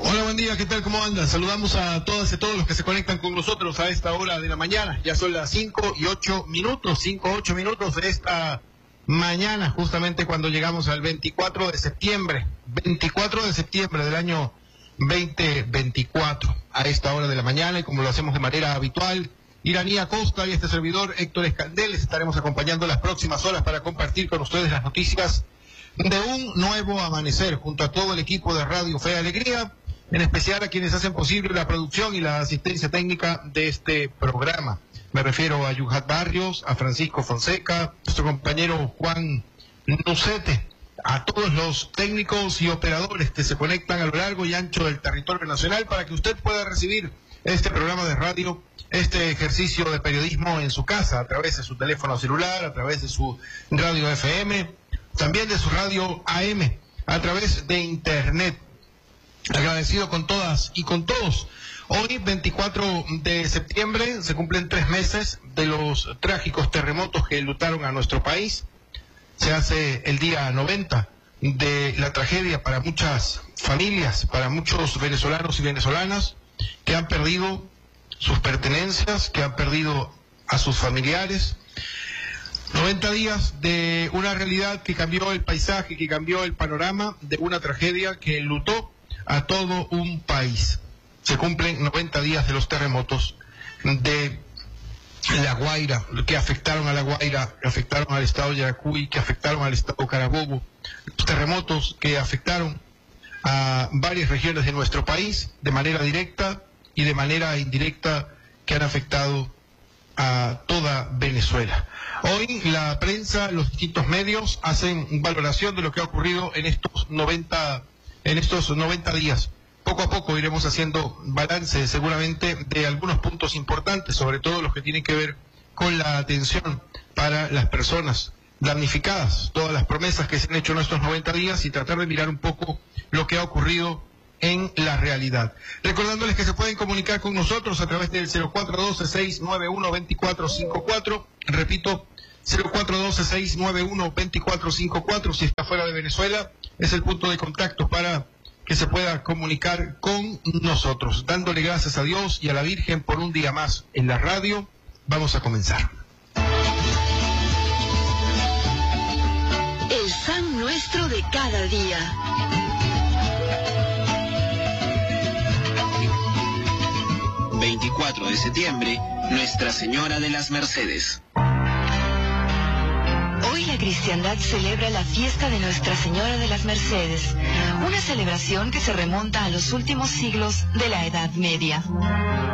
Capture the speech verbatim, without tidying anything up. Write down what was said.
Hola, buen día, ¿qué tal? ¿Cómo andan? Saludamos a todas y todos los que se conectan con nosotros a esta hora de la mañana. Ya son las cinco y ocho minutos, cinco, ocho minutos de esta mañana, justamente cuando llegamos al veinticuatro de septiembre, veinticuatro de septiembre del año veinte veinticuatro, a esta hora de la mañana, y como lo hacemos de manera habitual, Iraní Acosta y este servidor Héctor Escandel les estaremos acompañando las próximas horas para compartir con ustedes las noticias de un nuevo amanecer, junto a todo el equipo de Radio Fe y Alegría, en especial a quienes hacen posible la producción y la asistencia técnica de este programa. Me refiero a Yuhat Barrios, a Francisco Fonseca, nuestro compañero Juan Nucete, a todos los técnicos y operadores que se conectan a lo largo y ancho del territorio nacional para que usted pueda recibir este programa de radio, este ejercicio de periodismo en su casa, a través de su teléfono celular, a través de su radio F M, también de su radio A M, a través de internet. Agradecido con todas y con todos. Hoy, veinticuatro de septiembre, se cumplen tres meses de los trágicos terremotos que enlutaron a nuestro país. Se hace el día noventa de la tragedia para muchas familias, para muchos venezolanos y venezolanas que han perdido sus pertenencias, que han perdido a sus familiares. noventa días de una realidad que cambió el paisaje, que cambió el panorama, de una tragedia que enlutó a todo un país. Se cumplen noventa días de los terremotos de La Guaira, que afectaron a La Guaira, que afectaron al estado de Yaracuy, que afectaron al estado de Carabobo, los terremotos que afectaron a varias regiones de nuestro país de manera directa y de manera indirecta, que han afectado a toda Venezuela. Hoy la prensa, los distintos medios hacen valoración de lo que ha ocurrido en estos noventa en estos noventa días. Poco a poco iremos haciendo balance seguramente de algunos puntos importantes, sobre todo los que tienen que ver con la atención para las personas damnificadas, todas las promesas que se han hecho en estos noventa días, y tratar de mirar un poco lo que ha ocurrido en la realidad. Recordándoles que se pueden comunicar con nosotros a través del cero cuatro uno dos, seis nueve uno, dos cuatro cinco cuatro, repito, cero cuatro uno dos, seis nueve uno, dos cuatro cinco cuatro, si está fuera de Venezuela, es el punto de contacto para que se pueda comunicar con nosotros. Dándole gracias a Dios y a la Virgen por un día más en la radio, vamos a comenzar. El San Nuestro de cada día. veinticuatro de septiembre, Nuestra Señora de las Mercedes. Hoy la cristiandad celebra la fiesta de Nuestra Señora de las Mercedes, una celebración que se remonta a los últimos siglos de la Edad Media.